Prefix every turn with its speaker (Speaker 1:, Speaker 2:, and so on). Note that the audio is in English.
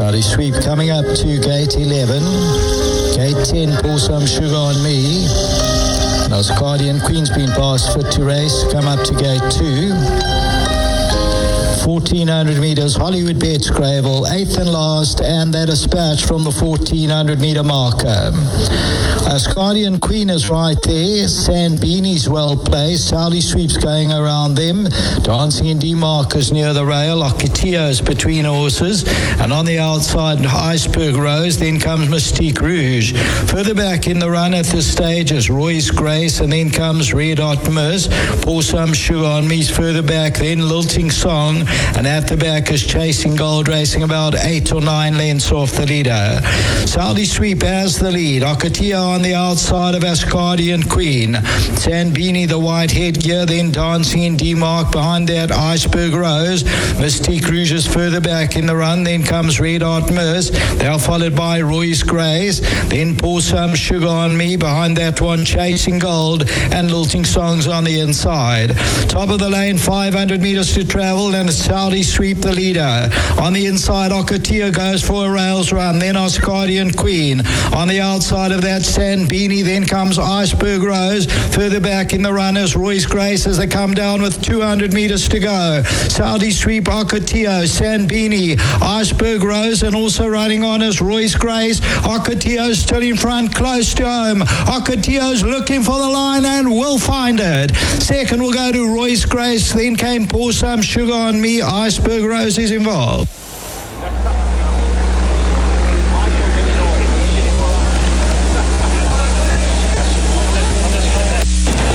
Speaker 1: Saudi Sweep coming up to gate 11. Gate 10, Pour Some Sugar on Me. Ascardian Queen's been passed, fit to race. Come up to gate 2. 1,400 meters, Hollywood Bets Gravel, 8th and last, and that dispatch from the 1,400 meter marker. Ascardian Queen is right there. Sandbini's well placed. Saudi Sweep's going around them. Dancing in D markers near the rail. Ocotillo's between horses. And on the outside, Iceberg Rose. Then comes Mystique Rouge. Further back in the run at this stage is Roy's Grace. And then comes Red Hot Miss. Pour Some Sugar on Me's further back. Then Lilting Song. And at the back is Chasing Gold, racing about 8 or 9 lengths off the leader. Saudi Sweep has the lead. Ocotillo on the outside of Ascardian Queen. Sandbini, the white headgear, then Dancing in D-Mark. Behind that, Iceberg Rose. Mystique Rouge is further back in the run. Then comes Red Hot Miss. They are followed by Roy's Grace. Then Pour Some Sugar on Me. Behind that one, Chasing Gold. And Lilting Songs on the inside. Top of the lane, 500 meters to travel. And it's Saudi Sweep, the leader. On the inside, Ocotillo goes for a rails run. Then Ascardian Queen. On the outside of that, Sandbini. Then comes Iceberg Rose. Further back in the run is Roy's Grace as they come down with 200 meters to go. Saudi Sweep, Ocotillo, Sandbini, Iceberg Rose, and also running on is Roy's Grace. Ocotillo still in front, close to home. Ocotillo's looking for the line and will find it. Second will go to Roy's Grace. Then came Pour Some Sugar on Me. Iceberg Rose is involved.